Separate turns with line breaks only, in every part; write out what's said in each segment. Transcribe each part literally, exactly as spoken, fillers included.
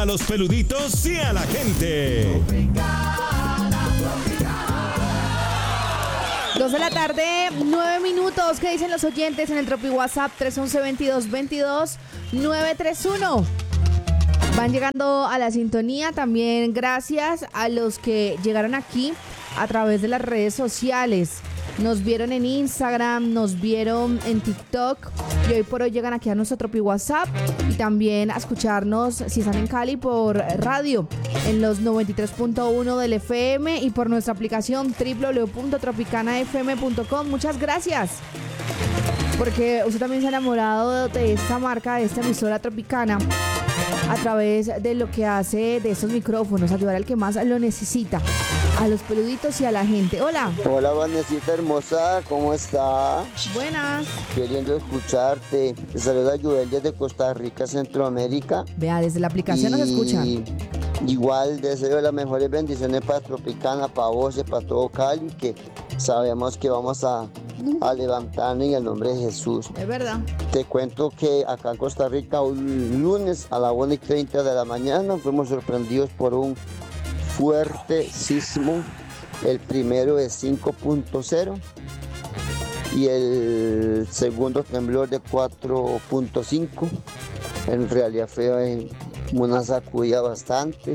a los peluditos y a la gente.
Dos de la tarde, nueve minutos. ¿Qué dicen los oyentes en el Tropi WhatsApp? tres once, veintidós veintidós, nueve tres uno. Van llegando a la sintonía. También gracias a los que llegaron aquí a través de las redes sociales. Nos vieron en Instagram, nos vieron en TikTok y hoy por hoy llegan aquí a nuestro Tropi WhatsApp y también a escucharnos si están en Cali por radio en los noventa y tres punto uno del F M y por nuestra aplicación doble u doble u doble u punto tropicana f m punto com. Muchas gracias, porque usted también se ha enamorado de esta marca, de esta emisora Tropicana, a través de lo que hace de estos micrófonos, ayudar al que más lo necesita, a los peluditos y a la gente. Hola.
Hola, Vanesita hermosa, ¿cómo está?
Buenas.
Queriendo escucharte. Te saluda Joel desde Costa Rica, Centroamérica.
Vea, desde la aplicación
y...
nos escuchan.
Igual deseo las mejores bendiciones para Tropicana, para vos y para todo Cali, que sabemos que vamos a, a levantarnos en el nombre de Jesús.
Es verdad.
Te cuento que acá en Costa Rica, un lunes a las una y treinta de la mañana, fuimos sorprendidos por un fuerte sismo. El primero es cinco punto cero y el segundo temblor de cuatro punto cinco. En realidad fue una sacudida bastante,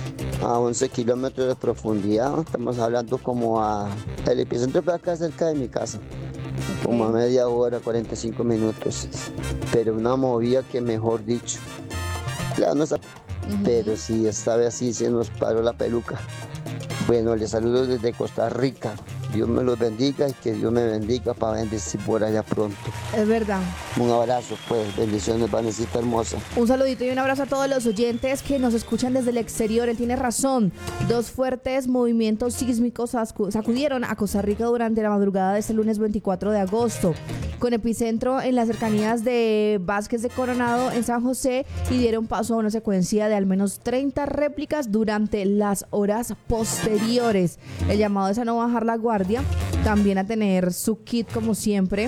a once kilómetros de profundidad. Estamos hablando como a... El epicentro fue acá cerca de mi casa, como a media hora, cuarenta y cinco minutos. Pero una movida que, mejor dicho, claro, no está, uh-huh. Pero sí, esta vez sí se nos paró la peluca. Bueno, les saludo desde Costa Rica. Dios me los bendiga y que Dios me bendiga para bendecir por allá pronto.
Es verdad.
Un abrazo, pues. Bendiciones, Vanesita hermosa.
Un saludito y un abrazo a todos los oyentes que nos escuchan desde el exterior. Él tiene razón. Dos fuertes movimientos sísmicos sacudieron a Costa Rica durante la madrugada de este lunes veinticuatro de agosto, con epicentro en las cercanías de Vázquez de Coronado, en San José, y dieron paso a una secuencia de al menos treinta réplicas durante las horas posteriores. El llamado es a no bajar la guardia, también a tener su kit como siempre,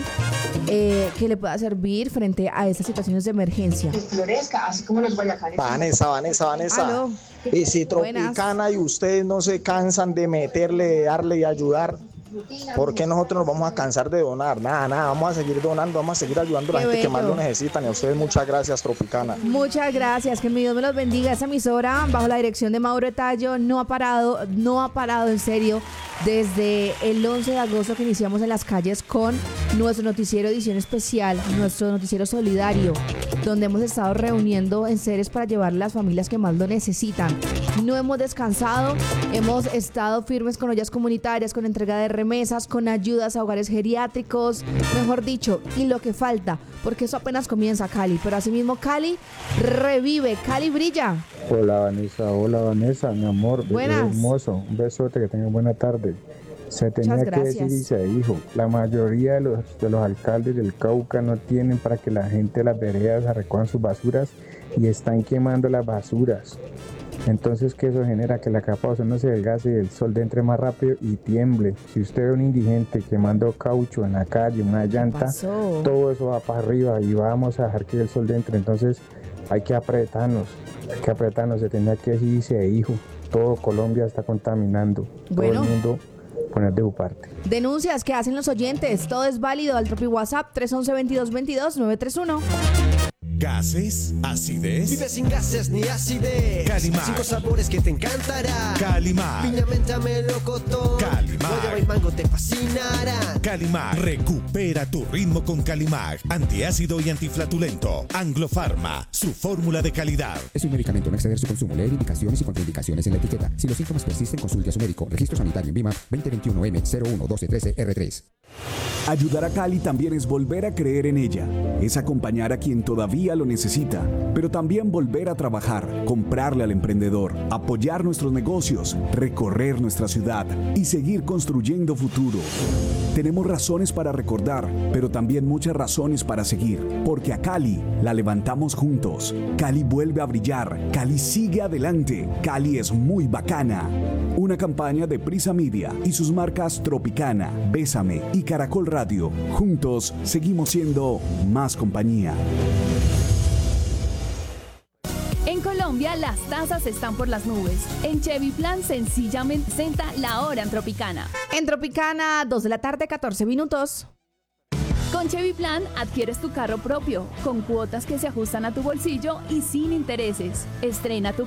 eh, que le pueda servir frente a estas situaciones de emergencia.
Florezca, así como los guayacares.
Vanessa, Vanessa, Vanessa.
¿Aló?
Y si Tropicana Buenas. Y ustedes no se cansan de meterle, de darle y ayudar, ¿por qué nosotros nos vamos a cansar de donar? Nada, nada, vamos a seguir donando, vamos a seguir ayudando a la
Qué
gente
bello.
que más lo necesitan. Y a ustedes muchas gracias, Tropicana.
Muchas gracias, que mi Dios me los bendiga. Esta emisora, bajo la dirección de Mauro Tallo, no ha parado, no ha parado en serio desde el once de agosto que iniciamos en las calles con nuestro noticiero edición especial, nuestro noticiero solidario, donde hemos estado reuniendo enseres para llevarle a las familias que más lo necesitan. No hemos descansado, hemos estado firmes con ollas comunitarias, con entrega de remesas, con ayudas a hogares geriátricos, mejor dicho, y lo que falta, porque eso apenas comienza, Cali, pero asimismo Cali revive, Cali brilla.
Hola Vanessa, hola Vanessa, mi amor,
Buenas.
hermoso, un besote, que tengan buena tarde. Se tenía que decir y se dijo, la mayoría de los, de los alcaldes del Cauca no tienen para que la gente de las veredas recojan sus basuras y están quemando las basuras. Entonces, que eso genera que la capa de ozono se desgaste y el sol entre más rápido y tiemble. Si usted ve un indigente quemando caucho en la calle, una llanta, todo eso va para arriba y vamos a dejar que el sol entre. Entonces, hay que apretarnos, hay que apretarnos. Se tenía que decir y se dijo, todo Colombia está contaminando,
bueno.
Todo el mundo poner de su parte.
Denuncias que hacen los oyentes, todo es válido al Tropi WhatsApp tres once, veintidós veintidós, nueve tres uno.
Gases, acidez.
Vive sin gases ni acidez.
Calimar.
Cinco sabores que te encantará.
Calimar.
Piña, menta, melocotón.
Calimar.
Guayaba y mango te fascinará.
Calimar. Recupera tu ritmo con Calimar. Antiácido y antiflatulento. Anglo Pharma. Su fórmula de calidad.
Es un medicamento, no exceder su consumo. Leer indicaciones y contraindicaciones en la etiqueta. Si los síntomas persisten, consulte a su médico. Registro sanitario en VIMA veinte veintiuno M cero uno doce trece R tres.
Ayudar a Cali también es volver a creer en ella. Es acompañar a quien todavía lo necesita, pero también volver a trabajar, comprarle al emprendedor, apoyar nuestros negocios, recorrer nuestra ciudad y seguir construyendo futuro. Tenemos razones para recordar, pero también muchas razones para seguir, porque a Cali la levantamos juntos. Cali vuelve a brillar, Cali sigue adelante, Cali es muy bacana. Una campaña de Prisa Media y sus marcas Tropicana, Bésame y Caracol Radio. Juntos seguimos siendo más compañía.
En Colombia Colombia las tasas están por las nubes. En Chevy Plan sencillamente presenta la hora en Tropicana.
En Tropicana, dos de la tarde, catorce minutos.
Con Chevy Plan adquieres tu carro propio, con cuotas que se ajustan a tu bolsillo y sin intereses. Estrena tu